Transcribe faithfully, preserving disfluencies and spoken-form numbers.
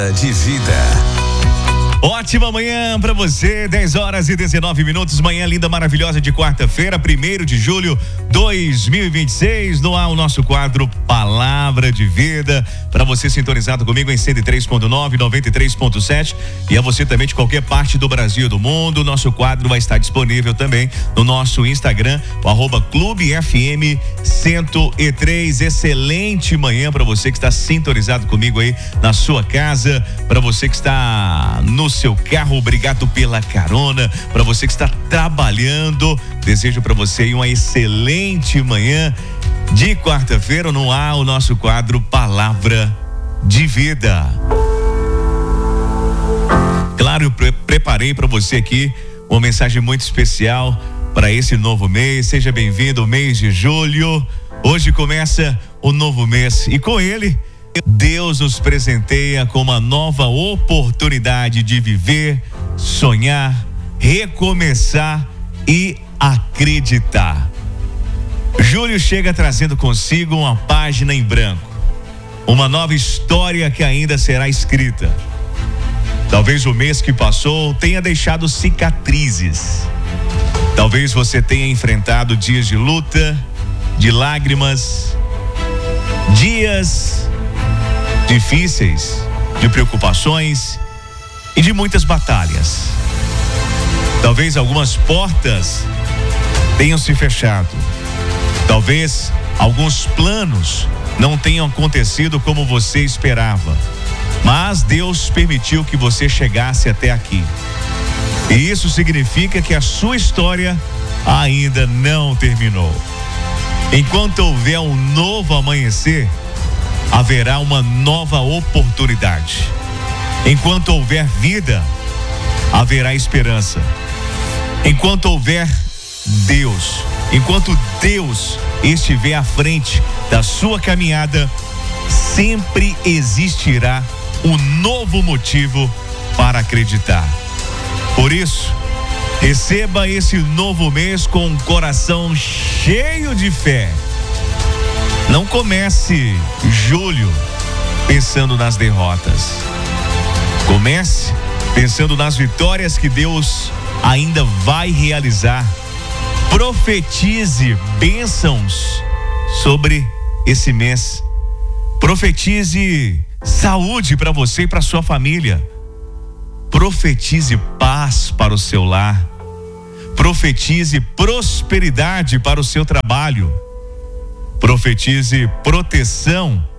De vida. Ótima manhã pra você, dez horas e dezenove minutos, manhã linda, maravilhosa de quarta-feira, primeiro de julho de dois mil e vinte e seis, no ar o nosso quadro Palavra de Vida, para você sintonizado comigo em cento e três ponto nove, noventa e três ponto sete e a você também de qualquer parte do Brasil e do mundo. Nosso quadro vai estar disponível também no nosso Instagram, o arroba Clube F M cento e três. Excelente manhã para você que está sintonizado comigo aí na sua casa, para você que está no seu carro, obrigado pela carona, para você que está trabalhando, desejo para você aí uma excelente manhã de quarta-feira. No ar o nosso quadro Palavra de Vida. Claro, eu pre- preparei para você aqui uma mensagem muito especial para esse novo mês. Seja bem-vindo ao mês de julho. Hoje começa o novo mês e com ele Deus nos presenteia com uma nova oportunidade de viver, sonhar, recomeçar e acreditar. Julho chega trazendo consigo uma página em branco, uma nova história que ainda será escrita. Talvez o mês que passou tenha deixado cicatrizes. Talvez você tenha enfrentado dias de luta, de lágrimas, dias difíceis, de preocupações e de muitas batalhas. Talvez algumas portas tenham se fechado. Talvez alguns planos não tenham acontecido como você esperava. Mas Deus permitiu que você chegasse até aqui. E isso significa que a sua história ainda não terminou. Enquanto houver um novo amanhecer, haverá uma nova oportunidade. Enquanto houver vida, haverá esperança. Enquanto houver Deus, enquanto Deus estiver à frente da sua caminhada, sempre existirá um novo motivo para acreditar. Por isso, receba esse novo mês com um coração cheio de fé. Não comece julho pensando nas derrotas. Comece pensando nas vitórias que Deus ainda vai realizar. Profetize bênçãos sobre esse mês. Profetize saúde para você e para sua família. Profetize paz para o seu lar. Profetize prosperidade para o seu trabalho. Profetize proteção